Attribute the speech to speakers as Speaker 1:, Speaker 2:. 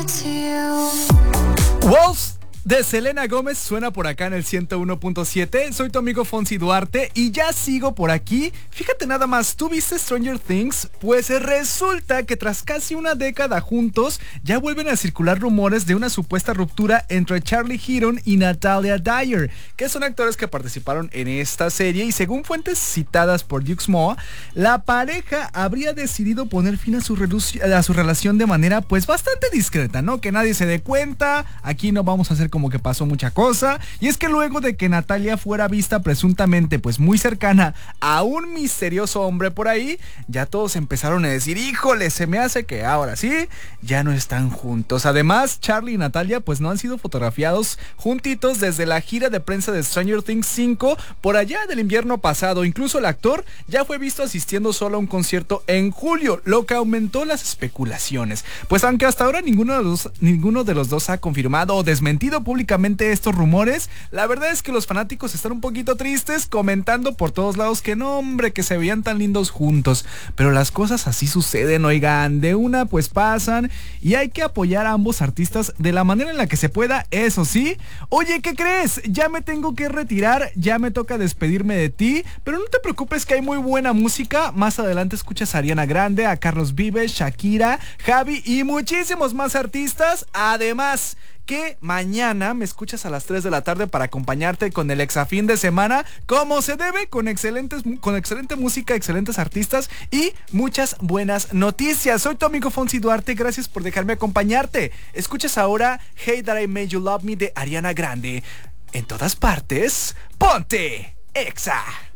Speaker 1: Wolves de Selena Gómez suena por acá en el 101.7. Soy tu amigo Fonsi Duarte y ya sigo por aquí. Fíjate nada más, ¿tú viste Stranger Things? Pues resulta que tras casi una década juntos, ya vuelven a circular rumores de una supuesta ruptura entre Charlie Heaton y Natalia Dyer, que son actores que participaron en esta serie, y según fuentes citadas por Jux Moa, la pareja habría decidido poner fin a su relación de manera pues bastante discreta, ¿no? Que nadie se dé cuenta, aquí no vamos a hacer como que pasó mucha cosa. Y es que luego de que Natalia fuera vista presuntamente pues muy cercana a un misterioso hombre por ahí, ya todos empezaron a decir, híjole, se me hace que ahora sí, ya no están juntos. Además, Charlie y Natalia pues no han sido fotografiados juntitos desde la gira de prensa de Stranger Things 5 por allá del invierno pasado. Incluso el actor ya fue visto asistiendo solo a un concierto en julio, lo que aumentó las especulaciones. Pues aunque hasta ahora ninguno de los dos ha confirmado o desmentido públicamente estos rumores, la verdad es que los fanáticos están un poquito tristes, comentando por todos lados que no, hombre, que se veían tan lindos juntos. Pero las cosas así suceden, oigan, de una pues pasan, y hay que apoyar a ambos artistas de la manera en la que se pueda, eso sí. Oye, ¿qué crees? Ya me tengo que retirar, ya me toca despedirme de ti, pero no te preocupes que hay muy buena música. Más adelante escuchas a Ariana Grande, a Carlos Vives, Shakira, Javi y muchísimos más artistas. Además, que mañana me escuchas a las 3 de la tarde para acompañarte con el Exafín de semana, como se debe, con excelente música, excelentes artistas y muchas buenas noticias. Soy tu amigo Fonsi Duarte, gracias por dejarme acompañarte. Escuchas ahora Hey That I Made You Love Me de Ariana Grande. En todas partes, ponte Exa.